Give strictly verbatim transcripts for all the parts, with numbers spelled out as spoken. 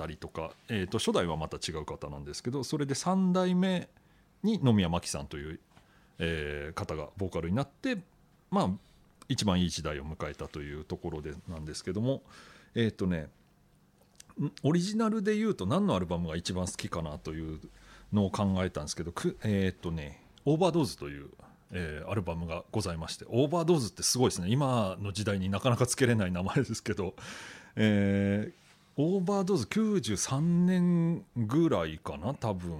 りとか、えー、と初代はまた違う方なんですけど、それでさんだいめに野宮真貴さんという、えー方がボーカルになって、まあ一番いい時代を迎えたというところでなんですけども、えっ、とねオリジナルで言うと何のアルバムが一番好きかなというのを考えたんですけど、くえっ、とねオーバードーズという、えーアルバムがございまして、オーバードーズってすごいですね、今の時代になかなかつけれない名前ですけど、えーオーバードーズきゅうじゅうさんねんぐらいかな多分、うん、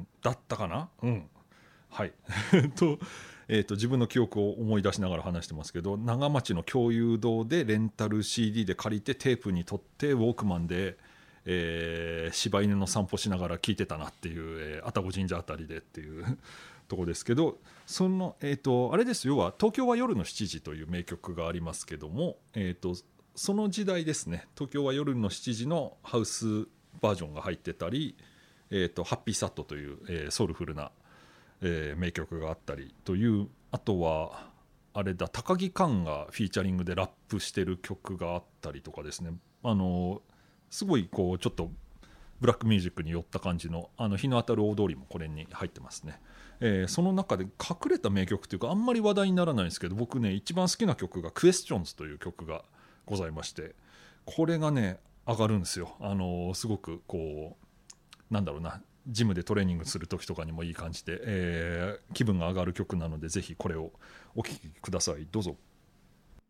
だったかな、うんはいと,、えー、と自分の記憶を思い出しながら話してますけど、長町の共有堂でレンタル シーディー で借りてテープに取ってウォークマンで、えー柴犬の散歩しながら聴いてたなっていう、えー愛宕神社あたりでっていうとこですけど、その、えー、とあれですよは東京は夜のしちじという名曲がありますけども、えー、とその時代ですね、東京は夜のしちじのハウスバージョンが入ってたり、えー、とハッピーサットという、えーソウルフルな、えー名曲があったりという、あとはあれだ高木寛がフィーチャリングでラップしてる曲があったりとかですね、あのすごいこうちょっとブラックミュージックに寄った感じの、あの日の当たる大通りもこれに入ってますね、えーその中で隠れた名曲というかあんまり話題にならないんですけど、僕ね一番好きな曲がクエスチョンズという曲がございまして、これがね上がるんですよ。あのすごくこうなんだろうな、ジムでトレーニングする時とかにもいい感じで、えー気分が上がる曲なのでぜひこれをお聴きください。どうぞ。